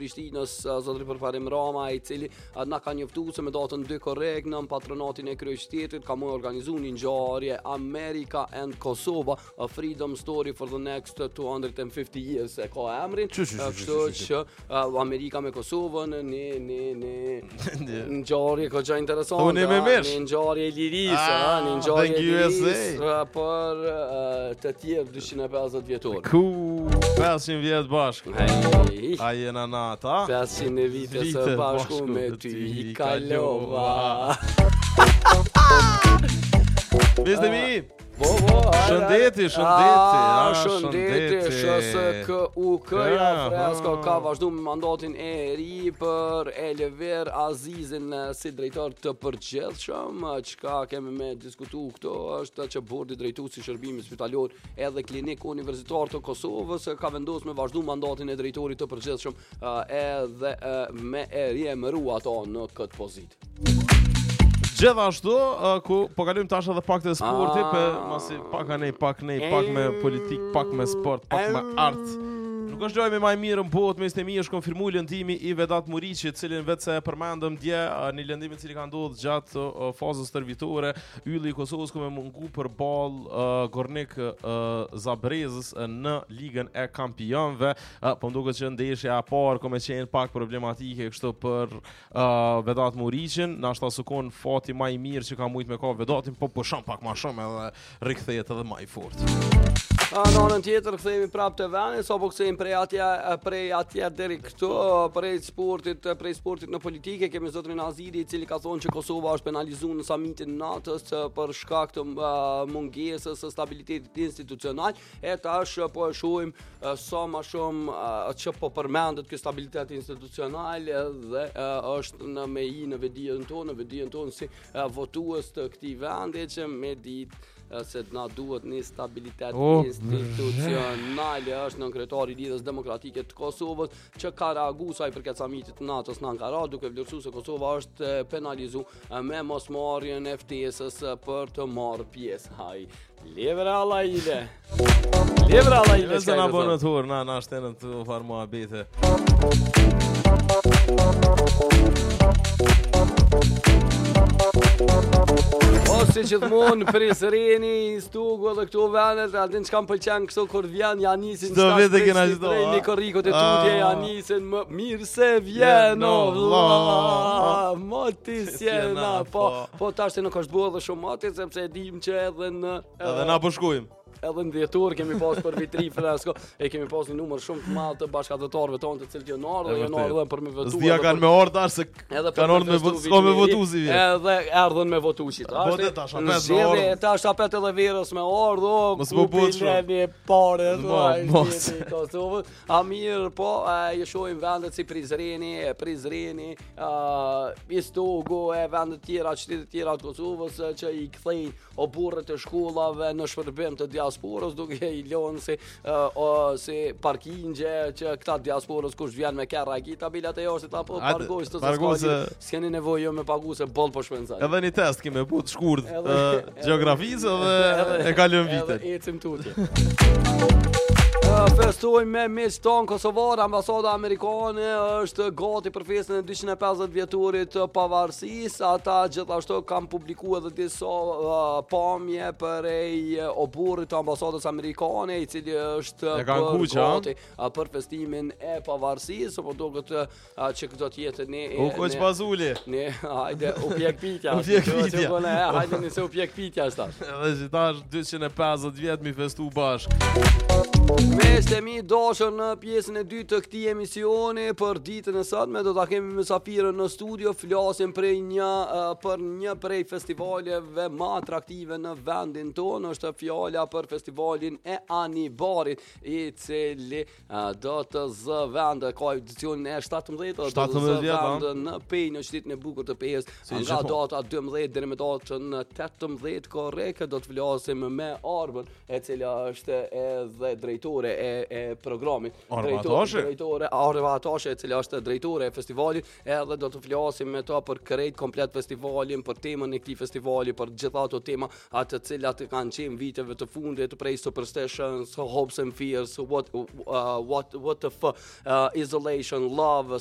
Prishtinës, zotëri përparim Rama, I cili na ka njoftuar se me datën 2 korrekt në patronatin e kryeqytetit ka më organizuar një ngjarje America and Kosovo, a freedom story for the next 250 years e ka emrin. Kështu që Amerika me Kosovën në ngjarje ka gjë interesante. Një ngjarje e lirisë, një ngjarje e lirisë për të tjerë 250 vjetor. 500 vjet bashkë. A jena nata? 500 vite së bashku me ty I kalova. Mizdemi! Shëndeti, shëndeti. SKUK-ja Fresko ka vazhdu me mandatin e ri për Elver Azizin si drejtor të përgjithshëm. Çka kemi me diskutu këto është që bordi drejtuesi I shërbimit spitalor edhe klinik universitar të Kosovës ka vendosur me vazhdu mandatin e drejtorit të përgjithshëm edhe me e riemëru ato në këtë pozitë. Gjithashtu, ku po kalojmë tash edhe pak të sporti, masi pak me politik, pak me sport, pak me art. Nuk është gjë më e mirë në botë, Mizdemi është konfirmuar lëndimi I Vedat Muriqit, cilin vetë se e përmendëm dje në lëndimin I cili ka ndodhur gjatë fazës stërvitore, ylli I Kosovës ku me mungu përballë Gornik Zabrezës në Ligën e Kampionëve, po nduket që ndeshja e parë ka qenë pak problematike kështu për Vedat Muriqin, na shtasukon fati më I mirë që ka mujt me ka Vedatin, po pushon pak më shumë edhe rikthehet edhe më I fortë. Në anën tjetër kthehemi prapë te vani, sapo kthehemi prej atje deri këtu, prej sportit në politike, kemi zotrin Aziri I cili ka thonë që Kosova është penalizuar në samitin natës për shkak të mungesës së stabilitetit institucional, e tash po e shohim sa më shumë që po përmendet ky stabilitet institucional dhe është në në vedijen tonë si votues të këtij vendi që me ditë se na duhet një stabilitet institucional është në kryetari I Lidhjes Demokratike të Kosovës që ka reaguar sa I përket samitit të natës në Ankara, duke vlerësuar se Kosova është penalizuar me mosmarrjen e ftesës për të marrë pjesë. Haj, levra alla ile. Nëse na bënë tur, na shtenën të far muhabete. Si gjithmonë Prizreni, Stugu dhe këto venet, atin që kam pëlqen këso kur vjen, ja nisin një korrikot e tutje, ja nisin më mirë se vjen, o vla, moti sjena, po tash se nuk është bërë dhe shumë moti, sepse e dim që edhe na përshkujmë. Edhe në dhjetor kemi pas për vitri Fresko, e kemi pas një numër shumë të madh të bashkëdhëtarëve tonë të cilët janë ardhur për me votuar. S'dia kanë me orë tash se kanë ardhur me votuesi vjet. Edhe erdhën me votuesit. Tash apet edhe verës me ardhë, mos më bëj shumë parë Kosovës. Amir, po e shohim vendet si Prizreni, Istogu e vendet tjera, qytete tjera të Kosovës që I kthejnë oburret e shkollave në shpërbim të diasporës, duke I lënë si parkingje që këta diasporës kush vjen me kerra kita bilet e jashtë apo parkojës të s'keni nevojë me pagu se boll po shpenzoj. Edhe një test kemi but shkurt gjeografisë dhe e kalojmë vitet. Edhe ecim tutje. Festojmë me miqton kosovar, ambasada amerikane është gati për festën e 250 vjetorit të pavarësisë. Ata gjithashtu kanë publikuar edhe disa pamje për oburrit të ambasadës amerikane, I cili është gati për festimin e pavarësisë, po duket që këto të jetë koç pazuli. Hajde u pjek pitja. Hajde nëse u pjek pitja tash. Edhe që tash 250 vjet mi festu bashkë. Miqtemi dashur në pjesën e dytë të këtij emisioni për ditën e sotme do ta kemi mysafirën në studio, flasim për një prej festivaleve më atraktive në vendin tonë, është fjala për festivalin e Anibarit, I cili do të zëvendë ka edicionin e 17 në Pejë në qytetin e bukur të Pejës, nga data 12 deri me datën 18 korrekt do të flasim me Arbën, e cila është edhe drejtori drejtore e programit. Arvatashe? Drejtore Arvatashe, e cila është drejtore e festivalit, edhe do të flasim me ta për krejt komplet festivalin, për temën e këtij festivali, për gjitha ato tema atë të cilat kanë qenë viteve të fundit, prej Superstitions, Hopes and Fears, what the isolation, love,